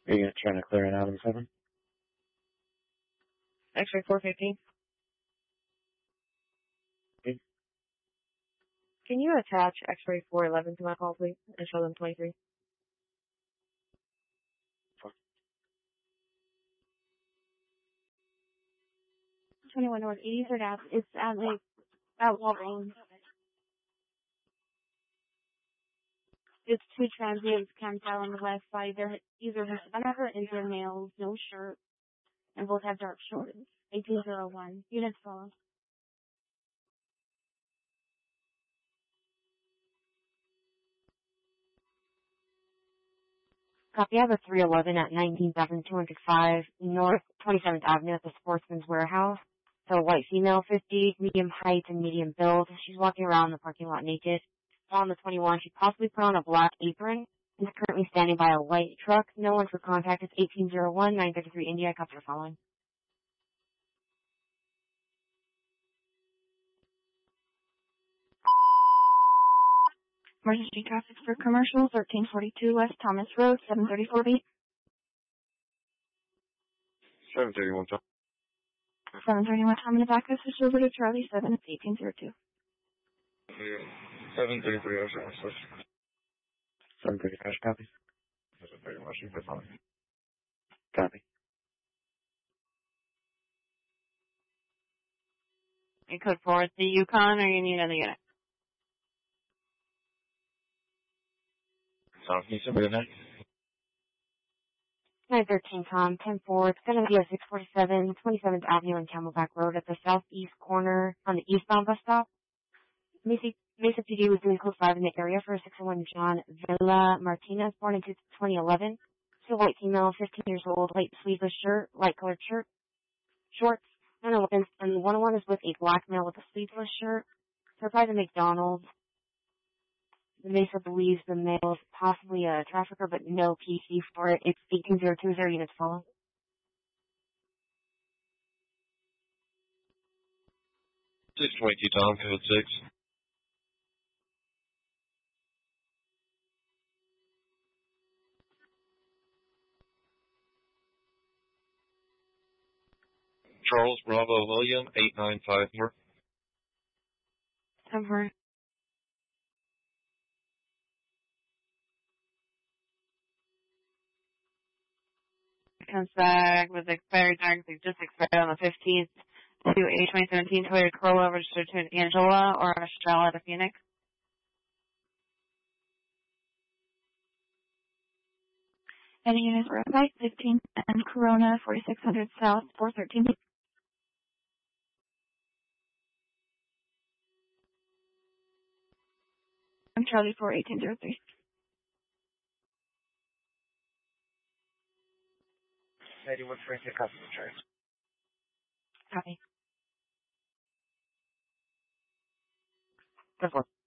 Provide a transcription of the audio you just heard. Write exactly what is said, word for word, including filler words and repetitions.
Are you trying to clear it out of the seven? X-ray four fifteen. Okay. Can you attach X-ray four eleven to my call, please, and show them twenty-three? twenty-one North eighty-third Ave. It's at like at Walgreens. It's two transients camped out on the west side. They're either Hispanic or Indian males, no shirt, and both have dark shorts. eighteen oh one. Units follow. Copy. I have a three eleven at nineteen thousand two hundred five North twenty-seventh Avenue at the Sportsman's Warehouse. So white female, fifty, medium height and medium build. She's walking around the parking lot naked. On the twenty-one, she possibly put on a black apron and is currently standing by a white truck. No one for contact. It's eighteen oh one, nine thirty-three India. I copy her following. Emergency traffic for commercial, thirteen forty-two West Thomas Road, seven thirty-four B. seven thirty-one, Tom. seven thirty-one Tom in the back. This is over to Charlie seven. It's eighteen oh two. seven thirty-three, seven thirty-five, copy. seven thirty-one, she's the following. Copy. You could forward the Yukon or you need another unit? Tom, can you send me the next? nine thirteen Tom, ten four. It's going to be a six forty-seven, twenty-seventh Avenue and Camelback Road at the southeast corner on the eastbound bus stop. Mesa, Mesa P D was doing code five in the area for a six oh one John Villa Martinez, born in twenty eleven. She's a white female, fifteen years old, white sleeveless shirt, light colored shirt, shorts, and the one oh one is with a black male with a sleeveless shirt. Surprised at McDonald's. The Mesa believes the male is possibly a trafficker, but no P C for it. It's eighteen oh two zero units follow. six twenty-two, Tom, code six. Charles Bravo William, eight nine five four. Over. Comes back with expired tags. They just expired on the fifteenth to a twenty seventeen Toyota Corolla registered to an Angela or a Mistral at a Phoenix. Any units were at fifteen and Corona forty-six hundred South four thirteen. I'm Charlie four eighteen oh three. eighty-one Franklin customer charge. Copy. That's one.